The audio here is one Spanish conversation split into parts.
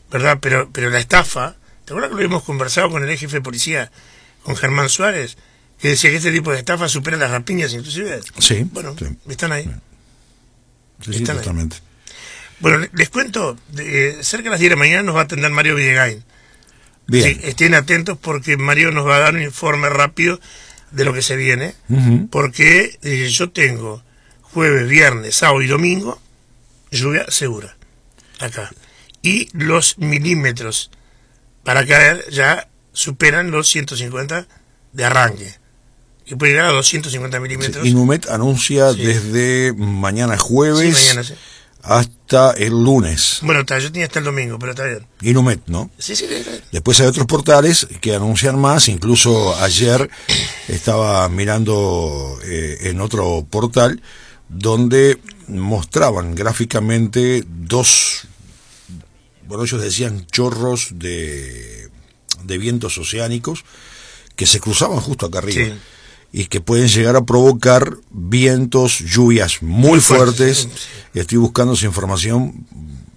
¿verdad? Pero la estafa, ¿te acuerdas que lo hemos conversado con el ex jefe de policía, con Germán Suárez, que decía que este tipo de estafa supera las rapiñas inclusive? Sí. Bueno, sí. Están ahí. Sí, totalmente. Ahí. Bueno, les cuento, cerca de las 10 de la mañana nos va a atender Mario Villegain. Bien. Sí, estén atentos porque Mario nos va a dar un informe rápido de lo que se viene, porque yo tengo jueves, viernes, sábado y domingo lluvia segura acá, y los milímetros para caer ya superan los 150 de arranque, que puede llegar a 250 milímetros. Sí, Inumet anuncia desde mañana jueves mañana, hasta el lunes. Bueno, yo tenía hasta el domingo, pero está bien. Inumet, ¿no? Sí. Después hay otros portales que anuncian más. Incluso ayer estaba mirando en otro portal donde mostraban gráficamente dos, bueno, ellos decían chorros de vientos oceánicos que se cruzaban justo acá arriba. Sí. Y que pueden llegar a provocar vientos, lluvias muy fuertes. Sí. Estoy buscando esa información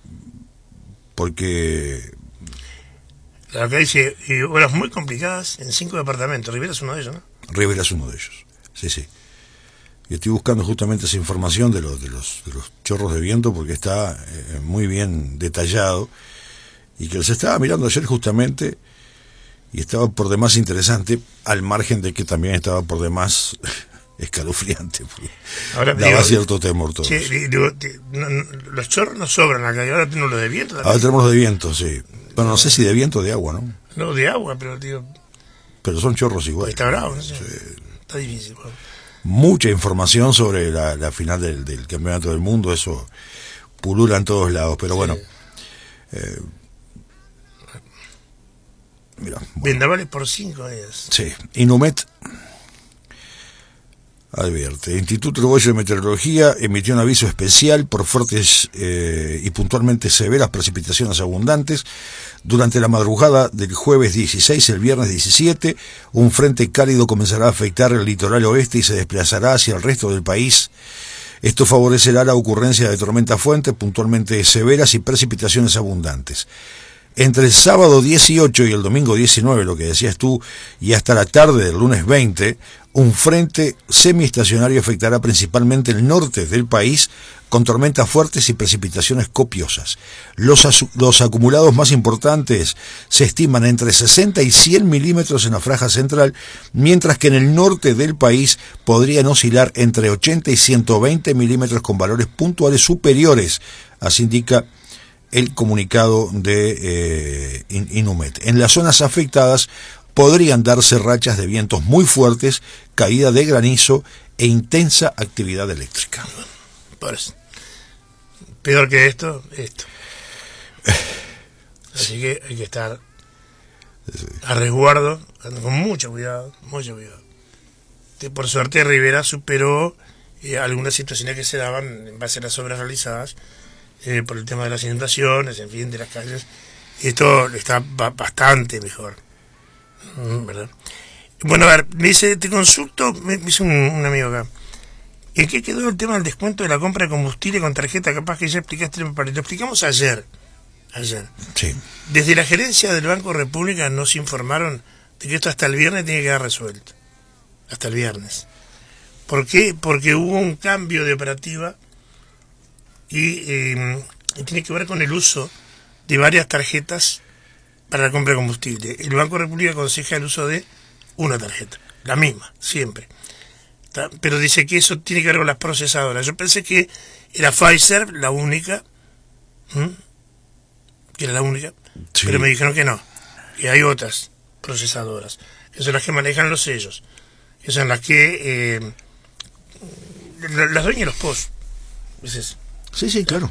porque... La que dice, horas muy complicadas en 5 departamentos. Rivera es uno de ellos, ¿no? Rivera es uno de ellos, sí. Y estoy buscando justamente esa información de los chorros de viento porque está muy bien detallado y que los estaba mirando ayer justamente y estaba por demás interesante, al margen de que también estaba por demás escalofriante, porque ahora, daba cierto temor todo. Sí, los chorros no sobran acá, y ahora tenemos los de viento también. Ahora tenemos los de viento, sí. Bueno, no sé si de viento o de agua, ¿no? No, de agua, pero pero son chorros igual. Está bravo, no sé. Sí. Está difícil. Mucha información sobre la final del campeonato del mundo, eso pulula en todos lados, pero bueno. Mira, bueno. Vendavales por 5 días. Sí, Inumet advierte. El Instituto Uruguayo de Meteorología emitió un aviso especial por fuertes y puntualmente severas precipitaciones abundantes durante la madrugada del jueves 16 y el viernes 17. Un frente cálido comenzará a afectar el litoral oeste y se desplazará hacia el resto del país. Esto favorecerá la ocurrencia de tormentas fuertes puntualmente severas y precipitaciones abundantes. Entre el sábado 18 y el domingo 19, lo que decías tú, y hasta la tarde del lunes 20, un frente semiestacionario afectará principalmente el norte del país con tormentas fuertes y precipitaciones copiosas. Los acumulados más importantes se estiman entre 60 y 100 milímetros en la franja central, mientras que en el norte del país podrían oscilar entre 80 y 120 milímetros con valores puntuales superiores, así indica el comunicado de Inumet. En las zonas afectadas podrían darse rachas de vientos muy fuertes, caída de granizo e intensa actividad eléctrica. Peor que esto. Así que hay que estar a resguardo, con mucho cuidado. Por suerte Rivera superó algunas situaciones que se daban en base a las obras realizadas por el tema de las inundaciones, en fin, de las calles. Y esto está bastante mejor, ¿verdad? Bueno, a ver, me dice, te consulto, me dice un amigo acá, ¿en qué quedó el tema del descuento de la compra de combustible con tarjeta? Capaz que ya explicaste, lo explicamos ayer. Sí. Desde la gerencia del Banco República nos informaron de que esto hasta el viernes tiene que quedar resuelto. Hasta el viernes. ¿Por qué? Porque hubo un cambio de operativa y tiene que ver con el uso de varias tarjetas para la compra de combustible. El Banco República aconseja el uso de una tarjeta, la misma, siempre. Pero dice que eso tiene que ver con las procesadoras. Yo pensé que era Pfizer la única, que era la única, sí. Pero me dijeron que no, que hay otras procesadoras, que son las que manejan los sellos, que son las que las dueñas de los POS, ¿es eso? Sí, claro.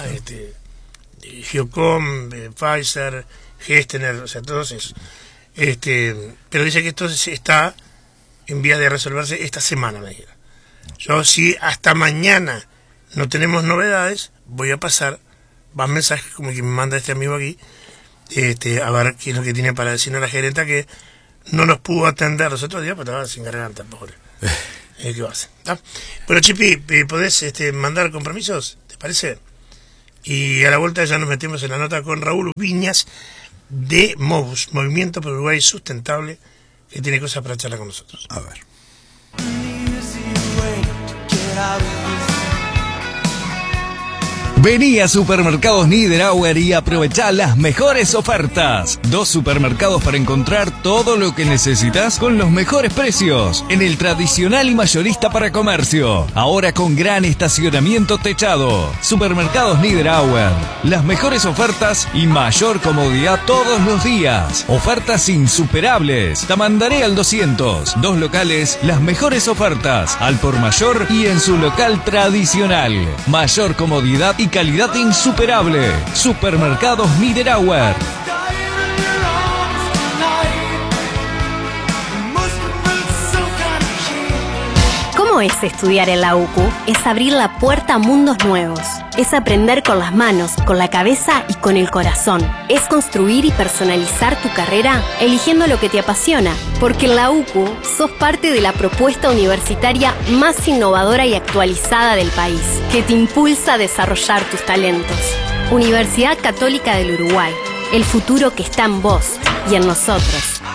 Geocom, Pfizer, Gestener, o sea, todos esos. Pero dice que esto está en vías de resolverse esta semana, me dijeron. Yo, si hasta mañana no tenemos novedades, voy a pasar más mensajes como el que me manda este amigo aquí, a ver qué es lo que tiene para decirnos la gerenta, que no nos pudo atender los otros días, pero estaba sin garganta, pobre. ¿Qué va a hacer? Bueno, Chipi, ¿podés mandar compromisos? ¿Te parece? Y a la vuelta ya nos metemos en la nota con Raúl Viñas de MOVUS, Movimiento por Uruguay Sustentable, que tiene cosas para charlar con nosotros. A ver. Vení a Supermercados Niederauer y aprovechá las mejores ofertas. 2 supermercados para encontrar todo lo que necesitas con los mejores precios. En el tradicional y mayorista para comercio. Ahora con gran estacionamiento techado. Supermercados Niederauer. Las mejores ofertas y mayor comodidad todos los días. Ofertas insuperables. Tamandaré al 200. 2 locales, las mejores ofertas. Al por mayor y en su local tradicional. Mayor comodidad y calidad insuperable. Supermercados Niederauer. ¿Cómo es estudiar en la UCU? Es abrir la puerta a mundos nuevos. Es aprender con las manos, con la cabeza y con el corazón. Es construir y personalizar tu carrera eligiendo lo que te apasiona. Porque en la UCU sos parte de la propuesta universitaria más innovadora y actualizada del país, que te impulsa a desarrollar tus talentos. Universidad Católica del Uruguay. El futuro que está en vos y en nosotros.